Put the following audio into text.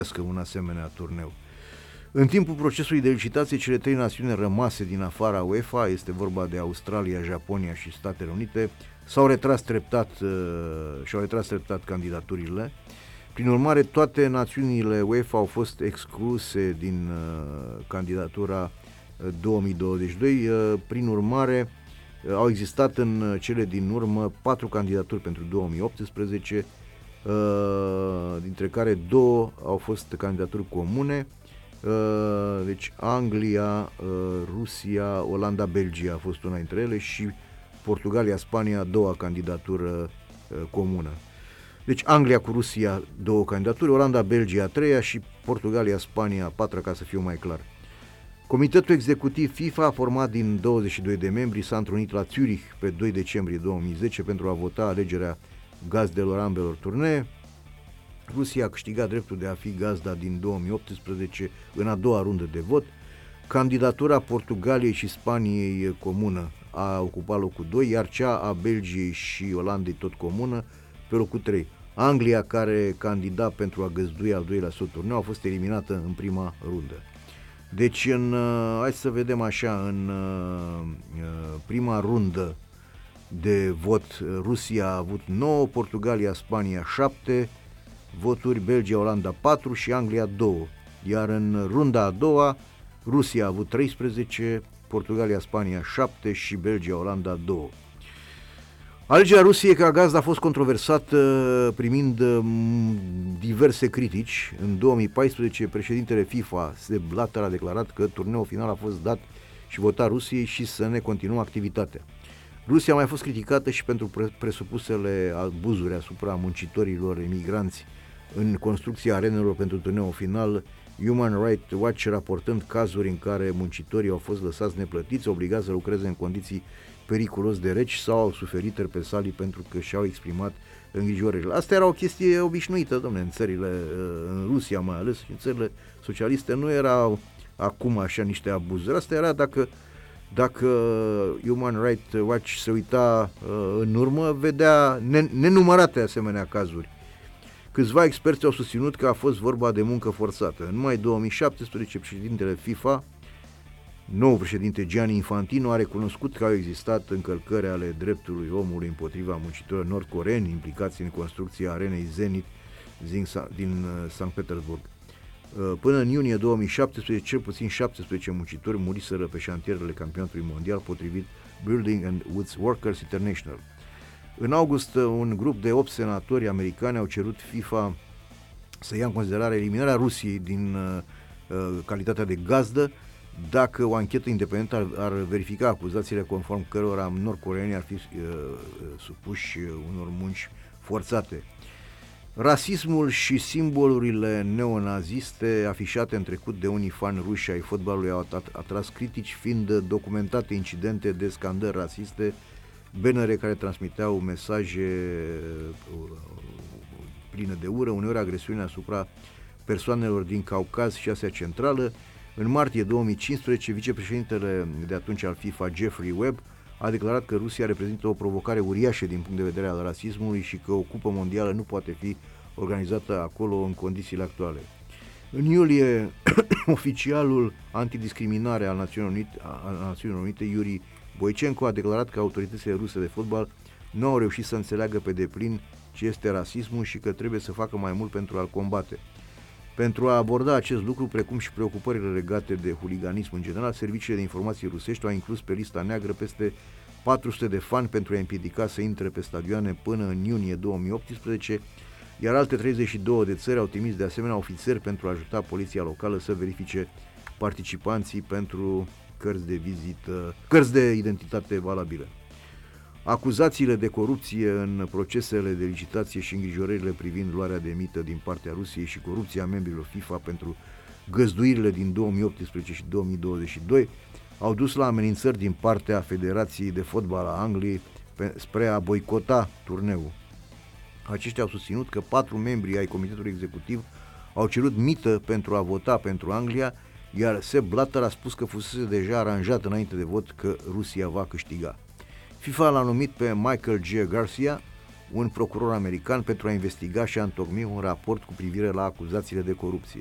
un asemenea turneu. În timpul procesului de licitație, cele 3 națiuni rămase din afara UEFA, este vorba de Australia, Japonia și Statele Unite, și-au retras treptat candidaturile. Prin urmare, toate națiunile UEFA au fost excluse din candidatura 2022. Prin urmare, au existat în cele din urmă 4 candidaturi pentru 2018, dintre care 2 au fost candidaturi comune. Deci Anglia, Rusia, Olanda, Belgia a fost una dintre ele și Portugalia, Spania, a doua candidatură comună. Deci Anglia cu Rusia 2 candidaturi, Olanda, Belgia a 3-a și Portugalia, Spania a 4-a, ca să fiu mai clar. Comitetul executiv FIFA, format din 22 de membri, s-a întrunit la Zurich pe 2 decembrie 2010 pentru a vota alegerea gazdelor ambelor turnee. Rusia a câștigat dreptul de a fi gazda din 2018 în a doua rundă de vot. Candidatura Portugaliei și Spaniei comună a ocupat locul 2, iar cea a Belgiei și Olandei tot comună pe locul 3. Anglia, care candida pentru a găzdui al doilea turneu, a fost eliminată în prima rundă. Deci, hai să vedem așa, în prima rundă de vot, Rusia a avut 9, Portugalia, Spania 7 voturi, Belgia, Olanda 4 și Anglia 2. Iar în runda a doua, Rusia a avut 13, Portugalia, Spania 7 și Belgia, Olanda 2. Alegerea Rusiei ca gazdă a fost controversată, primind diverse critici. În 2014, președintele FIFA, Sepp Blatter, a declarat că turneul final a fost dat și votat Rusiei și să ne continuăm activitatea. Rusia a mai fost criticată și pentru presupusele abuzuri asupra muncitorilor emigranți în construcția arenelor pentru turneul final, Human Rights Watch raportând cazuri în care muncitorii au fost lăsați neplătiți, obligați să lucreze în condiții periculos de reci sau au suferit represalii pentru că și-au exprimat îngrijorările. Asta era o chestie obișnuită, domnule, în țările, în Rusia mai ales și în țările socialiste, nu erau acum așa niște abuzuri. Asta era dacă Human Rights Watch se uita în urmă, vedea nenumărate asemenea cazuri. Câțiva experți au susținut că a fost vorba de muncă forțată. În mai 2017, președintele FIFA, nou președinte Gianni Infantino, a recunoscut că au existat încălcări ale dreptului omului împotriva muncitorilor nord-coreeni implicați în construcția arenei Zenit din Sankt Petersburg. Până în iunie 2017, cel puțin 17 muncitori muriseră pe șantierele campionatului mondial, potrivit Building and Woods Workers International. În august, un grup de 8 senatori americani au cerut FIFA să ia în considerare eliminarea Rusiei din calitatea de gazdă, dacă o anchetă independentă ar verifica acuzațiile conform cărora nord-coreenii ar fi supuși unor munci forțate. Rasismul și simbolurile neonaziste afișate în trecut de unii fani ruși ai fotbalului au atras critici, fiind documentate incidente de scandări rasiste, bannere care transmiteau mesaje pline de ură, uneori agresiune asupra persoanelor din Caucaz și Asia Centrală. În martie 2015, vicepreședintele de atunci al FIFA, Jeffrey Webb, a declarat că Rusia reprezintă o provocare uriașă din punct de vedere al rasismului și că o cupă mondială nu poate fi organizată acolo în condițiile actuale. În iulie, oficialul antidiscriminare al Națiunilor Unite, Yuri Boychenko, a declarat că autoritățile ruse de fotbal nu au reușit să înțeleagă pe deplin ce este rasismul și că trebuie să facă mai mult pentru a-l combate. Pentru a aborda acest lucru, precum și preocupările legate de huliganism în general, serviciile de informații rusești au inclus pe lista neagră peste 400 de fani pentru a împiedica să intre pe stadioane până în iunie 2018, iar alte 32 de țări au trimis de asemenea ofițeri pentru a ajuta poliția locală să verifice participanții pentru cărți de identitate valabile. Acuzațiile de corupție în procesele de licitație și îngrijorările privind luarea de mită din partea Rusiei și corupția membrilor FIFA pentru găzduirile din 2018 și 2022 au dus la amenințări din partea Federației de Fotbal a Angliei spre a boicota turneul. Aceștia au susținut că 4 membri ai comitetului executiv au cerut mită pentru a vota pentru Anglia, iar Sepp Blatter a spus că fusese deja aranjat înainte de vot că Rusia va câștiga. FIFA l-a numit pe Michael G. Garcia un procuror american pentru a investiga și a întocmi un raport cu privire la acuzațiile de corupție.